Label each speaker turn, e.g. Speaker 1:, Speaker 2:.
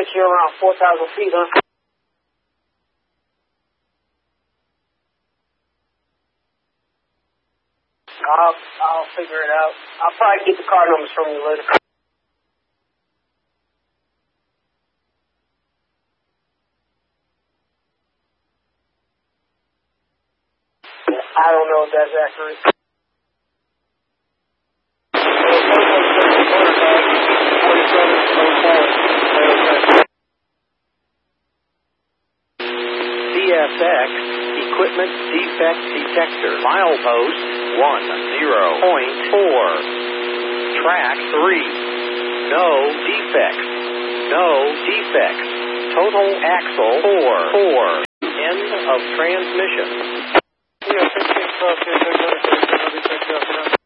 Speaker 1: put you around 4,000 feet, huh? I'll figure it out. I'll probably get the car numbers from you later. I don't know if that's accurate.
Speaker 2: CSX Equipment Defect Detector. Milepost 10.4. Track 3. No defects. No defects. Total axle 4. End of transmission.